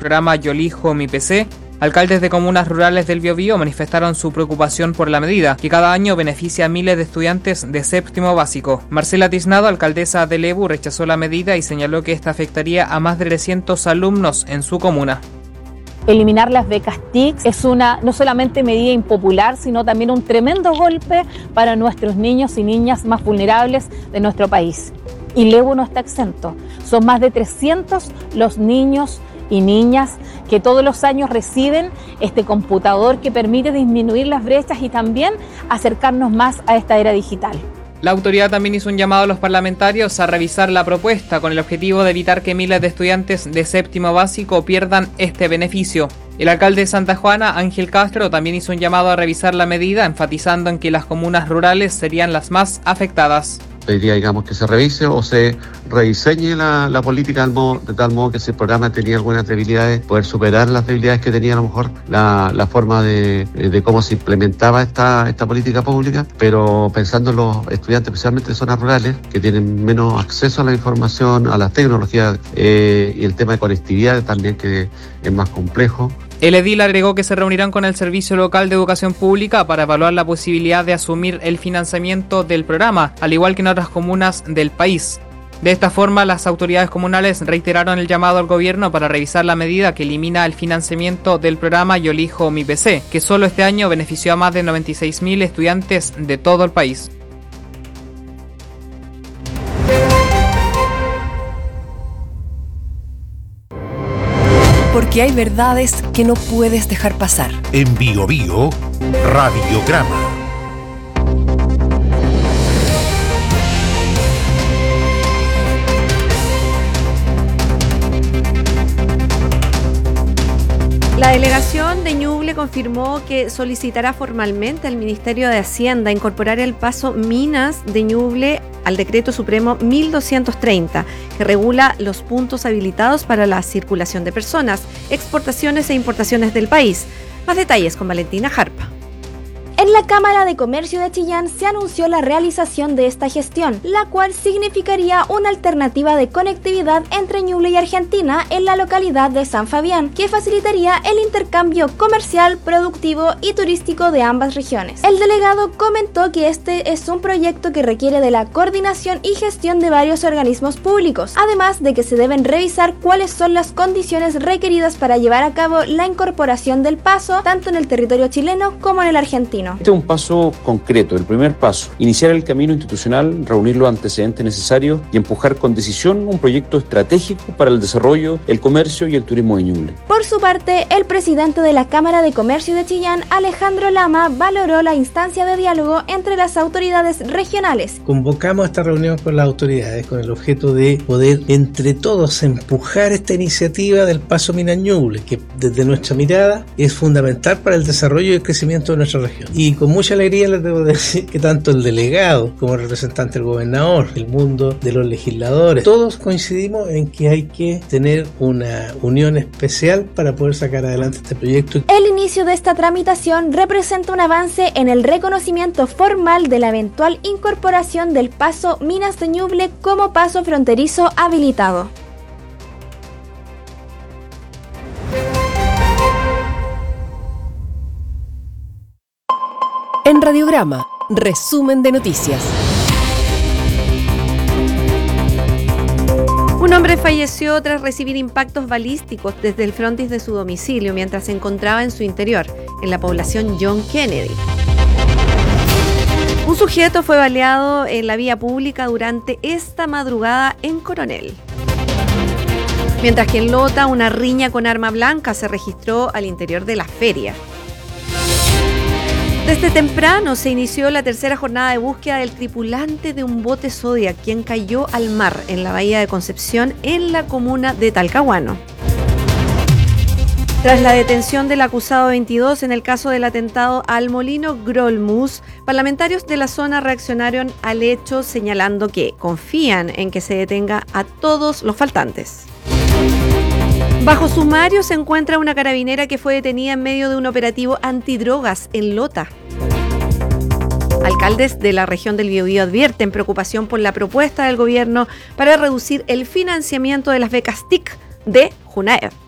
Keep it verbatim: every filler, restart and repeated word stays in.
programa Yo elijo mi P C, alcaldes de comunas rurales del Biobío manifestaron su preocupación por la medida, que cada año beneficia a miles de estudiantes de séptimo básico. Marcela Tiznado, alcaldesa de Lebu, rechazó la medida y señaló que esta afectaría a más de trescientos alumnos en su comuna. Eliminar las becas T I C es una no solamente medida impopular, sino también un tremendo golpe para nuestros niños y niñas más vulnerables de nuestro país. Y Lebu no está exento. Son más de trescientos los niños y niñas que todos los años reciben este computador que permite disminuir las brechas y también acercarnos más a esta era digital. La autoridad también hizo un llamado a los parlamentarios a revisar la propuesta con el objetivo de evitar que miles de estudiantes de séptimo básico pierdan este beneficio. El alcalde de Santa Juana, Ángel Castro, también hizo un llamado a revisar la medida, enfatizando en que las comunas rurales serían las más afectadas. Pediría, digamos, que se revise o se rediseñe la, la política de, modo, de tal modo que si el programa tenía algunas debilidades, poder superar las debilidades que tenía a lo mejor la, la forma de, de cómo se implementaba esta, esta política pública, pero pensando en los estudiantes, especialmente de zonas rurales, que tienen menos acceso a la información, a las tecnologías eh, y el tema de conectividad también, que es más complejo. El edil agregó que se reunirán con el Servicio Local de Educación Pública para evaluar la posibilidad de asumir el financiamiento del programa, al igual que en otras comunas del país. De esta forma, las autoridades comunales reiteraron el llamado al gobierno para revisar la medida que elimina el financiamiento del programa Yo elijo mi P C, que solo este año benefició a más de noventa y seis mil estudiantes de todo el país. Porque hay verdades que no puedes dejar pasar. En Biobío, Radiograma. La delegación de Ñuble confirmó que solicitará formalmente al Ministerio de Hacienda incorporar el paso Minas de Ñuble al Decreto Supremo mil doscientos treinta, que regula los puntos habilitados para la circulación de personas, exportaciones e importaciones del país. Más detalles con Valentina Jarpa. En la Cámara de Comercio de Chillán se anunció la realización de esta gestión, la cual significaría una alternativa de conectividad entre Ñuble y Argentina en la localidad de San Fabián, que facilitaría el intercambio comercial, productivo y turístico de ambas regiones. El delegado comentó que este es un proyecto que requiere de la coordinación y gestión de varios organismos públicos, además de que se deben revisar cuáles son las condiciones requeridas para llevar a cabo la incorporación del paso, tanto en el territorio chileno como en el argentino. Este es un paso concreto, el primer paso, iniciar el camino institucional, reunir los antecedentes necesarios y empujar con decisión un proyecto estratégico para el desarrollo, el comercio y el turismo de Ñuble. Por su parte, el presidente de la Cámara de Comercio de Chillán, Alejandro Lama, valoró la instancia de diálogo entre las autoridades regionales. Convocamos esta reunión con las autoridades con el objeto de poder entre todos empujar esta iniciativa del paso Minas Ñuble, que desde nuestra mirada es fundamental para el desarrollo y el crecimiento de nuestra región. Y con mucha alegría les debo decir que tanto el delegado como el representante del gobernador, el mundo de los legisladores, todos coincidimos en que hay que tener una unión especial para poder sacar adelante este proyecto. El inicio de esta tramitación representa un avance en el reconocimiento formal de la eventual incorporación del paso Minas de Ñuble como paso fronterizo habilitado. En Radiograma, resumen de noticias. Un hombre falleció tras recibir impactos balísticos desde el frontis de su domicilio mientras se encontraba en su interior, en la población John Kennedy. Un sujeto fue baleado en la vía pública durante esta madrugada en Coronel. Mientras que en Lota, una riña con arma blanca se registró al interior de la feria. Desde temprano se inició la tercera jornada de búsqueda del tripulante de un bote Zodiac, quien cayó al mar en la bahía de Concepción, en la comuna de Talcahuano. Tras la detención del acusado veintidós en el caso del atentado al molino Grolmus, parlamentarios de la zona reaccionaron al hecho señalando que confían en que se detenga a todos los faltantes. Bajo sumario se encuentra una carabinera que fue detenida en medio de un operativo antidrogas en Lota. Alcaldes de la región del Biobío advierten preocupación por la propuesta del gobierno para reducir el financiamiento de las becas T I C de Junaed.